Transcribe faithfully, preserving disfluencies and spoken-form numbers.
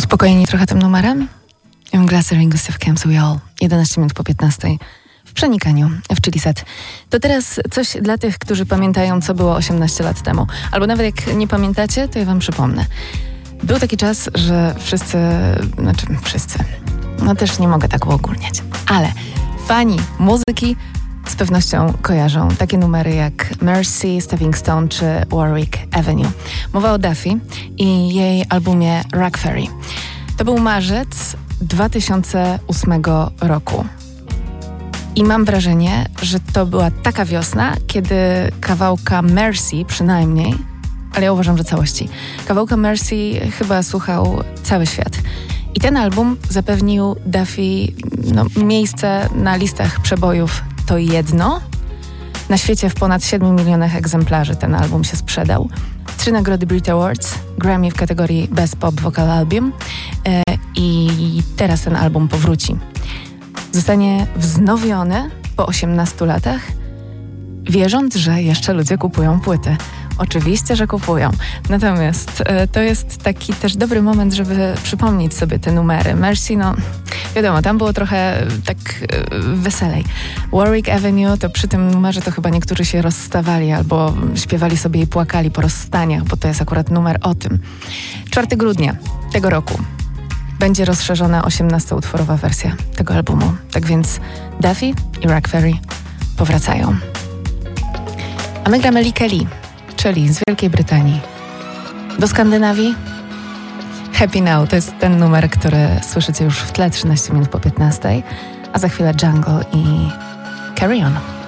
Spokojnie trochę tym numerem? Jon Glasser i Gustav Campsell All. jedenaście minut po piętnastej. W przenikaniu, w Chili Set. To teraz coś dla tych, którzy pamiętają, co było osiemnaście lat temu. Albo nawet jak nie pamiętacie, to ja wam przypomnę. Był taki czas, że wszyscy, znaczy wszyscy, no też nie mogę tak uogólniać, ale fani muzyki z pewnością kojarzą takie numery jak Mercy, Stepping Stone czy Warwick Avenue. Mowa o Duffy i jej albumie Rock Ferry. To był marzec dwa tysiące ósmego roku. I mam wrażenie, że to była taka wiosna, kiedy kawałka Mercy przynajmniej, ale ja uważam, że całości, kawałka Mercy chyba słuchał cały świat. I ten album zapewnił Duffy no, miejsce na listach przebojów to jedno. Na świecie w ponad siedmiu milionach egzemplarzy ten album się sprzedał. Trzy nagrody Brit Awards, Grammy w kategorii Best Pop Vocal Album yy, i teraz ten album powróci. Zostanie wznowiony po osiemnastu latach, wierząc, że jeszcze ludzie kupują płyty. Oczywiście, że kupują. Natomiast e, to jest taki też dobry moment, żeby przypomnieć sobie te numery. Mercy, no wiadomo, tam było trochę tak e, weselej. Warwick Avenue, to przy tym numerze to chyba niektórzy się rozstawali albo śpiewali sobie i płakali po rozstaniach, bo to jest akurat numer o tym. czwartego grudnia tego roku będzie rozszerzona osiemnastoutworowa wersja tego albumu. Tak więc Duffy i Rock Ferry powracają. A my gramy Lee Kelly, czyli z Wielkiej Brytanii do Skandynawii. Happy Now to jest ten numer, który słyszycie już w tle trzynaście minut po piętnastej, a za chwilę Jungle i Carry On.